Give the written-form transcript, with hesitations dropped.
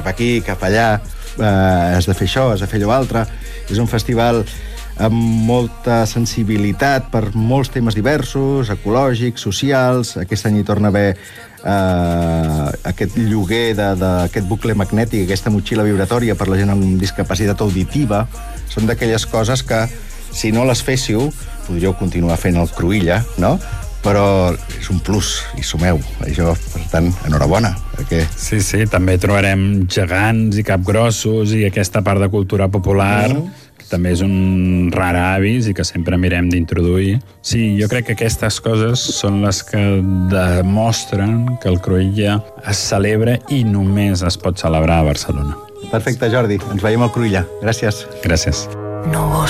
cap aquí, cap allà, has de fer això, has de fer allò altre. És un festival amb molta sensibilitat per molts temes diversos, ecològics, socials. Aquest any hi torna a haver aquest lloguer d'aquest bucle magnètic, aquesta motxilla vibratòria per la gent amb discapacitat auditiva. Són d'aquelles coses que, si no les féssiu, podríeu continuar fent el Cruïlla, no? Però és un plus, i sumeu. Això, per tant, enhorabona. Perquè... Sí, també trobarem gegants i capgrossos i aquesta part de cultura popular, que també és un rar avis i que sempre mirem d'introduir. Sí, jo crec que aquestes coses són les que demostren que el Cruïlla es celebra i només es pot celebrar a Barcelona. Perfecte, Jordi. Ens veiem al Cruïlla. Gràcies. Gràcies. No